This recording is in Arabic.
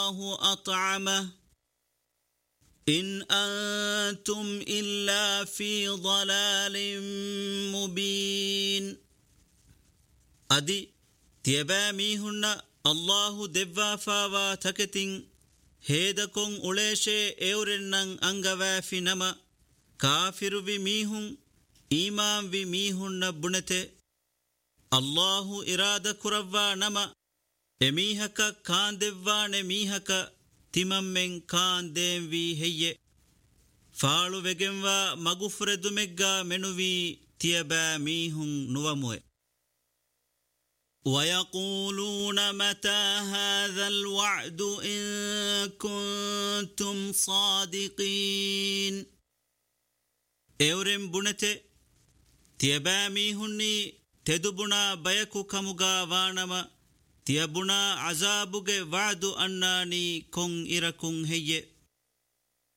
الله أطعمه إن أنتم إلا في ضلال مبين أدي تيباميهن الله دبا فاوا تكتين هيدكم أوليشي اورنن أنغوا في نما كافر بميهن إيمان بميهن بنته الله إرادة كروا نما emihaka kaandevvaane mihaka timammen kaandemvi heyye faalu vegenwa magufredumegga menuvi tiyaba mihun nuwamue ويقولون متى هذا الوعد إن كنتم صادقين اورم بنته تيبا ميهني تدبنا بيكو كمغا وانما تيابنا عذابك وعد أناني كون إركون هي